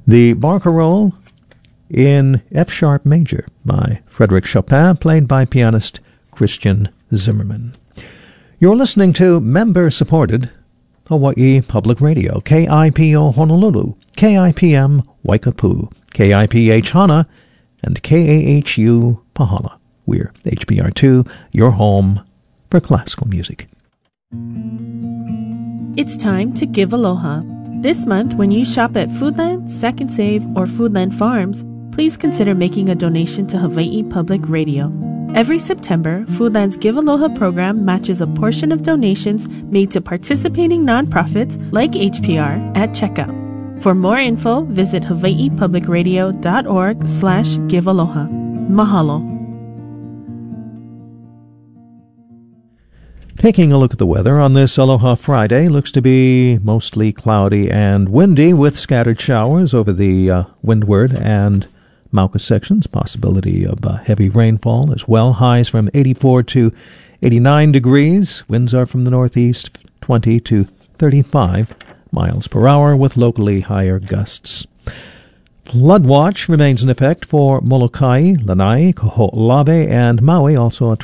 The Barcarolle in F-sharp major by Frédéric Chopin, played by pianist Christian Zimmerman. You're listening to member-supported Hawaii Public Radio, KIPO Honolulu, KIPM Waikapu, KIPH Hana, and KAHU Pahala. We're HBR2, your home for classical music. It's time to give aloha. This month, when you shop at Foodland, Second Save, or Foodland Farms, please consider making a donation to Hawaii Public Radio. Every September, Foodland's Give Aloha program matches a portion of donations made to participating nonprofits like HPR at checkout. For more info, visit hawaiipublicradio.org/givealoha. Mahalo. Taking a look at the weather on this Aloha Friday, looks to be mostly cloudy and windy with scattered showers over the windward and Mauka sections. Possibility of heavy rainfall as well. Highs from 84 to 89 degrees. Winds are from the northeast, 20 to 35 miles per hour with locally higher gusts. Flood watch remains in effect for Molokai, Lanai, Kaho'olawe, and Maui. Also a